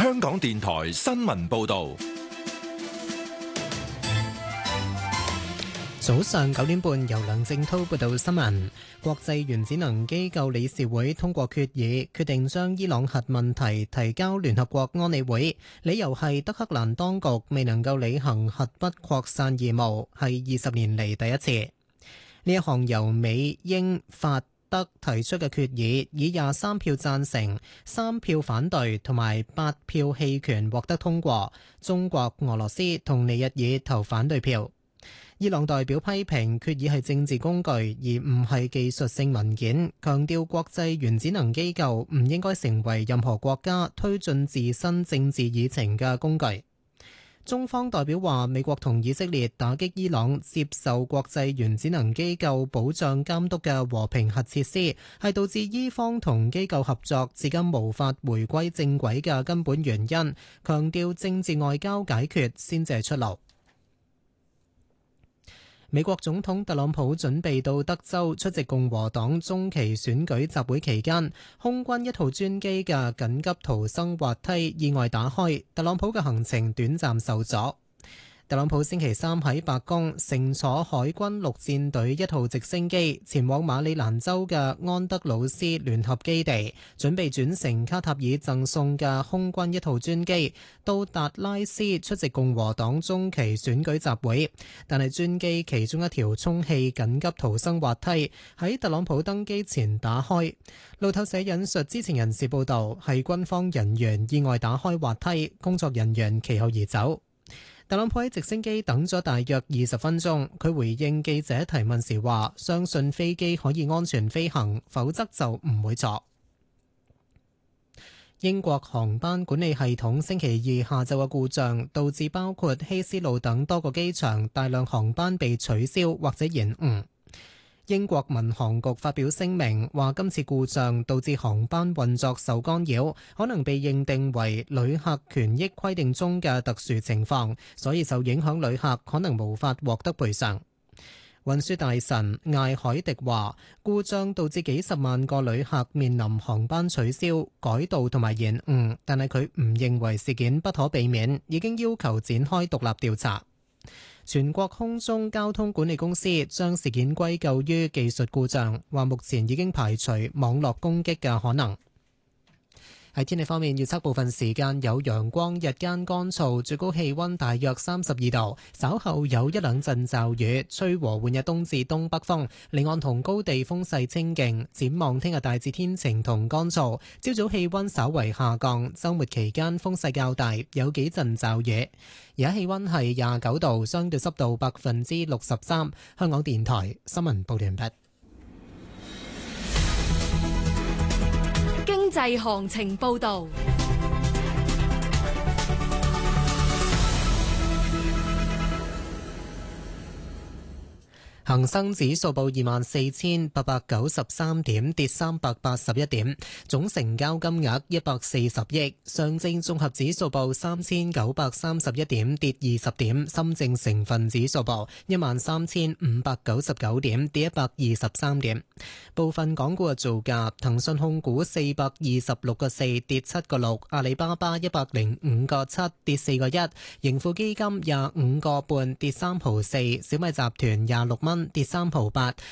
香港電台新聞報道。 早上9點半，由梁正滔報道新聞。國際原子能機構理事會通過決議，決定將伊朗核問題提交聯合國安理會，理由係德黑蘭當局未能夠履行核不擴散義務，係20年嚟第一次。呢一項由美、英、法、德提出嘅決議，以23票贊成、3票反對同埋8票棄權獲得通過。中國、俄羅斯同尼日爾投反對票。伊朗代表批評決議係政治工具，而唔係技術性文件，強調國際原子能機構唔應該成為任何國家推進自身政治議程嘅工具。中方代表話，美國同以色列打擊伊朗接受國際原子能機構保障監督嘅和平核設施，係導致伊方同機構合作至今無法回歸正軌嘅根本原因，強調政治外交解決先至係出路。美國總統特朗普準備到德州出席共和黨中期選舉集會期間，空軍一號專機嘅緊急逃生滑梯意外打開，特朗普嘅行程短暫受阻。特朗普星期三喺白宮乘坐海軍陸戰隊一號直升機前往馬里蘭州嘅安德魯斯聯合基地，準備轉乘卡塔爾贈送嘅空軍一號專機到達拉斯出席共和黨中期選舉集會。但係專機其中一條充氣緊急逃生滑梯喺特朗普登機前打開。路透社引述知情人士報道，係軍方人員意外打開滑梯，工作人員其後移走。特朗普喺直升機等咗大約20分鐘，佢回應記者提問時話，相信飛機可以安全飛行，否則就唔會坐。英國航班管理系統星期二下晝嘅故障，導致包括希斯路等多個機場大量航班被取消或者延誤。英國民航局發表聲明話，今次故障導致航班運作受干擾，可能被認定為旅客權益規定中嘅特殊情況，所以受影響旅客可能無法獲得賠償。運輸大臣艾海迪話，故障導致幾十萬個旅客面臨航班取消、改道同埋延誤，但係佢唔認為事件不可避免，已經要求展開獨立調查。全國空中交通管理公司將事件歸咎於技術故障，話目前已經排除網絡攻擊嘅可能。喺天氣方面，預測部分時間有陽光，日間乾燥，最高氣溫大約32度。稍後有一兩陣驟雨，吹和緩嘅東至東北風，離岸同高地風勢清勁。展望聽日大致天晴同乾燥，朝早氣溫稍為下降，週末期間風勢較大，有幾陣驟雨。而家氣溫係29度，相對濕度63%。香港電台新聞報道完畢。 經濟行情報道。恒生指數報24,893點，跌381點，總成交金額140億。上證綜合指數報3,931點，跌20點。深證成分指數報13,599點，跌123點。部分港股嘅造價：騰訊控股426個4，跌7個6；阿里巴巴105個7，跌4個1；盈富基金25個半，跌3毫4；小米集團26蚊，跌3毫8；